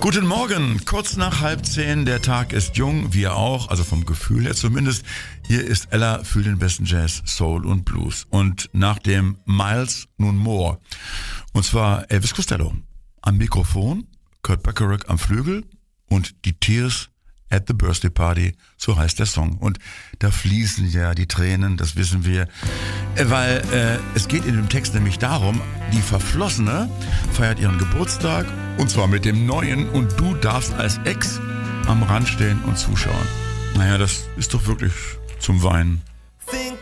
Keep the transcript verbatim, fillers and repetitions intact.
Guten Morgen, kurz nach halb zehn, der Tag ist jung, wir auch, also vom Gefühl her zumindest. Hier ist Ella für den besten Jazz, Soul und Blues. Und nach dem Miles nun More. Und zwar Elvis Costello am Mikrofon, Kurt Bacharach am Flügel und die Tears at the Birthday Party, so heißt der Song. Und da fließen ja die Tränen, das wissen wir, weil äh, es geht in dem Text nämlich darum, die Verflossene feiert ihren Geburtstag und zwar mit dem Neuen und du darfst als Ex am Rand stehen und zuschauen. Naja, das ist doch wirklich zum Weinen.